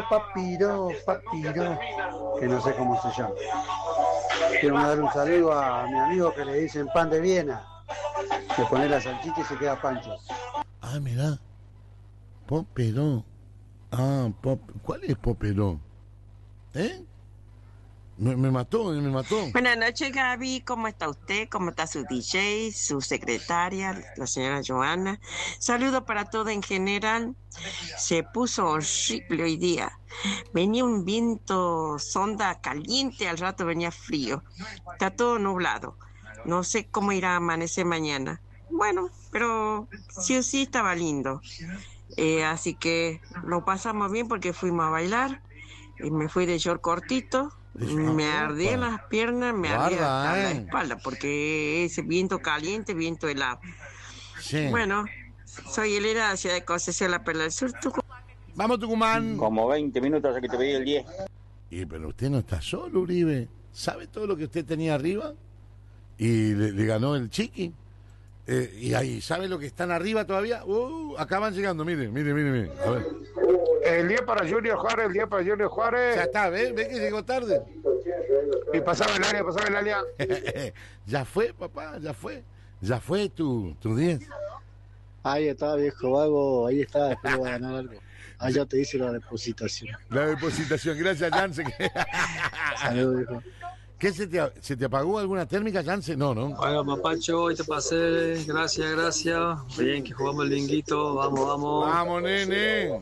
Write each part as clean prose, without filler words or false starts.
papiro, que no sé cómo se llama. Quiero mandar un saludo a mi amigo que le dicen pan de Viena, que pone la salchicha y se queda pancho. Ah, mirá. Popero. ¿Cuál es Popero? ¿Eh? Me mató. Buenas noches, Gaby. ¿Cómo está usted? ¿Cómo está su DJ, su secretaria, la señora Joana? Saludo para todo en general. Se puso horrible hoy día. Venía un viento sonda caliente, al rato venía frío. Está todo nublado. No sé cómo irá a amanecer mañana. Bueno, pero sí o sí estaba lindo. Así que lo pasamos bien porque fuimos a bailar. Y me fui de short cortito. Me ardían las piernas, me ardía hasta la espalda, porque ese viento caliente, viento helado. Sí. Bueno, soy Elena, ciudad de Concepción, La Perla del Sur, Tucumán. Vamos, Tucumán. Como 20 minutos hasta que te pedí el 10. Pero usted no está solo, Uribe. ¿Sabe todo lo que usted tenía arriba? Y le ganó el Chiqui. Y ahí, ¿sabe lo que están arriba todavía? Acá van llegando, mire. A ver. El 10 para Junior Juárez. Ya está, ¿ve que llegó tarde? Y pasame el área. Ya fue, papá, ya fue tu 10. Ahí está, viejo vago, ahí está, después va a ganar algo. Ya te hice la depositación. Gracias, Jansen. Saludos, viejo. ¿Qué se te apagó alguna térmica, Jansen? No. Oiga, mapacho, hoy te pasé. Gracias. Bien que jugamos el linguito. Vamos. Vamos, nene.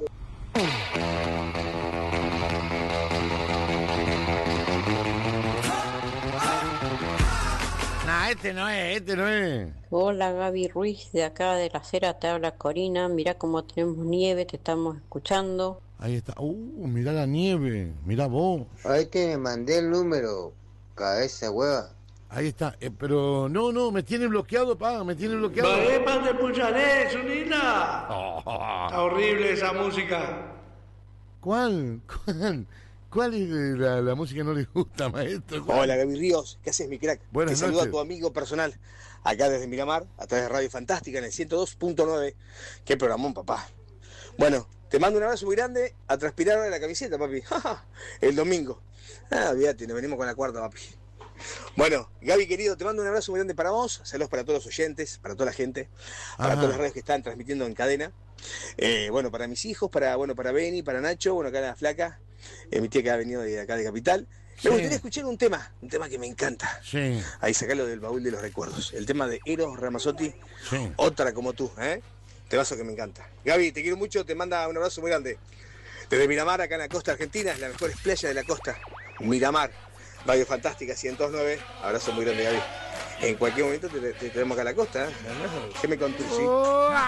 Este no es. Hola, Gaby Ruiz, de acá de la acera te habla Corina. Mirá cómo tenemos nieve, te estamos escuchando. Ahí está. Mirá la nieve, mirá vos. Hay que me mandé el número, cabeza hueva. Ahí está, pero no, me tiene bloqueado, me tiene bloqueado. ¡Varepas de Puchalé, Sunila! Está horrible esa música. ¿Cuál es la música que no le gusta, maestro? Hola, Gaby Ríos, ¿qué haces, mi crack? Buenas Te saluda noches. a tu amigo personal, acá desde Miramar, a través de Radio Fantástica en el 102.9. Qué programón, papá. Bueno, te mando un abrazo muy grande, a transpirar de la camiseta, papi. El domingo. Olvídate, nos venimos con la cuarta, papi. Bueno, Gaby querido, te mando un abrazo muy grande para vos, saludos para todos los oyentes, para toda la gente, para todas las radios que están transmitiendo en cadena. Bueno, para mis hijos, para Beni, para Nacho, acá la flaca, mi tía que ha venido de acá de Capital. Me gustaría escuchar un tema que me encanta. Sí. Ahí sacarlo del baúl de los recuerdos. El tema de Eros Ramazzotti, sí. Otra como tú, Temazo que me encanta. Gaby, te quiero mucho, te manda un abrazo muy grande. Desde Miramar, acá en la costa argentina, es la mejor playa de la costa. Miramar, Radio Fantástica 109. Abrazo muy grande, Gaby. En cualquier momento te tenemos acá a la costa, ¿Qué me contás?